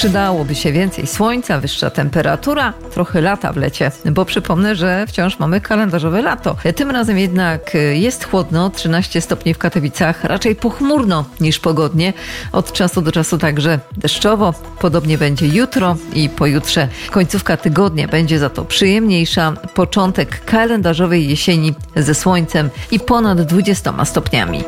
Przydałoby się więcej słońca, wyższa temperatura, trochę lata w lecie, bo przypomnę, że wciąż mamy kalendarzowe lato. Tym razem jednak jest chłodno, 13 stopni w Katowicach, raczej pochmurno niż pogodnie. Od czasu do czasu także deszczowo. Podobnie będzie jutro i pojutrze. Końcówka tygodnia będzie za to przyjemniejsza. Początek kalendarzowej jesieni ze słońcem i ponad 20 stopniami.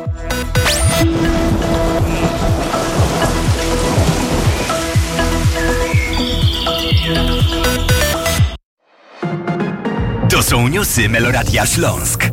To są newsy Meloradia Śląsk.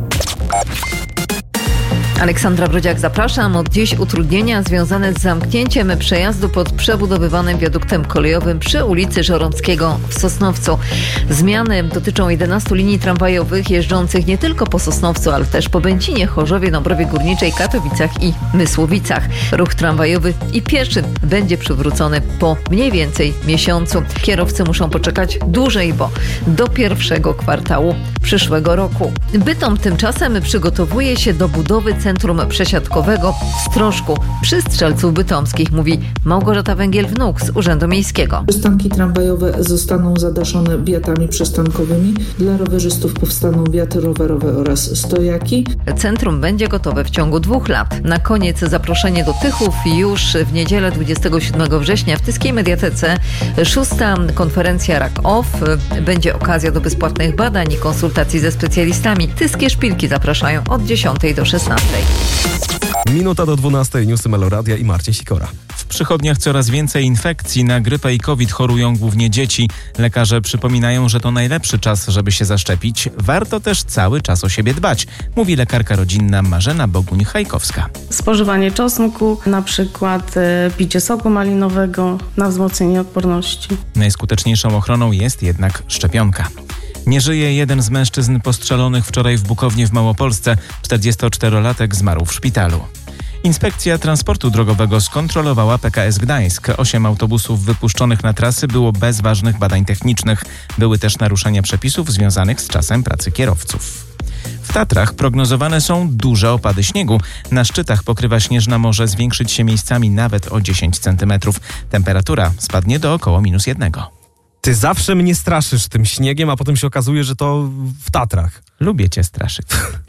Aleksandra Brodziak, zapraszam. Od dziś utrudnienia związane z zamknięciem przejazdu pod przebudowywanym wiaduktem kolejowym przy ulicy Żoromskiego w Sosnowcu. Zmiany dotyczą 11 linii tramwajowych jeżdżących nie tylko po Sosnowcu, ale też po Bęcinie, Chorzowie, Dąbrowie Górniczej, Katowicach i Mysłowicach. Ruch tramwajowy i pieszy będzie przywrócony po mniej więcej miesiącu. Kierowcy muszą poczekać dłużej, bo do pierwszego kwartału przyszłego roku. Bytom tymczasem przygotowuje się do budowy centrum przesiadkowego w Strożku przy Strzelców Bytomskich, mówi Małgorzata Węgiel-Wnuk z Urzędu Miejskiego. Przystanki tramwajowe zostaną zadaszone wiatami przystankowymi. Dla rowerzystów powstaną wiaty rowerowe oraz stojaki. Centrum będzie gotowe w ciągu 2 lat. Na koniec zaproszenie do Tychów już w niedzielę 27 września w Tyskiej Mediatece 6. konferencja Rak Off. Będzie okazja do bezpłatnych badań i konsultacji ze specjalistami. Tyskie szpilki zapraszają od 10 do 16. Minuta do 12. Newsy Meloradia i Marcin Sikora. W przychodniach coraz więcej infekcji. Na grypę i COVID chorują głównie dzieci. Lekarze przypominają, że to najlepszy czas, żeby się zaszczepić. Warto też cały czas o siebie dbać, mówi lekarka rodzinna Marzena Boguń-Hajkowska. Spożywanie czosnku, na przykład picie soku malinowego na wzmocnienie odporności. Najskuteczniejszą ochroną jest jednak szczepionka. Nie żyje jeden z mężczyzn postrzelonych wczoraj w Bukownie w Małopolsce. 44-latek zmarł w szpitalu. Inspekcja Transportu Drogowego skontrolowała PKS Gdańsk. 8 autobusów wypuszczonych na trasy było bez ważnych badań technicznych. Były też naruszenia przepisów związanych z czasem pracy kierowców. W Tatrach prognozowane są duże opady śniegu. Na szczytach pokrywa śnieżna może zwiększyć się miejscami nawet o 10 cm. Temperatura spadnie do około -1. Ty zawsze mnie straszysz tym śniegiem, a potem się okazuje, że to w Tatrach. Lubię cię straszyć.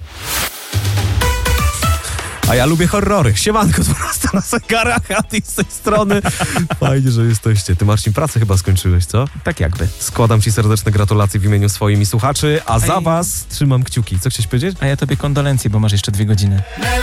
A ja lubię horrory. Siemanko, 12 na zegarach, a ty z tej strony. Fajnie, że jesteście. Ty, Marcin, pracę chyba skończyłeś, co? Tak jakby. Składam ci serdeczne gratulacje w imieniu swoim i słuchaczy, a za was trzymam kciuki. Co chciałeś powiedzieć? A ja tobie kondolencje, bo masz jeszcze 2 godziny.